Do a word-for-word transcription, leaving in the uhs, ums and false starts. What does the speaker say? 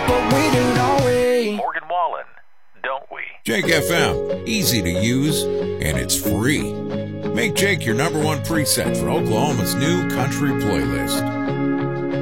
but we do, don't we? Morgan Wallen, don't we? Jake F M, easy to use, and it's free. Make Jake your number one preset for Oklahoma's new country playlist.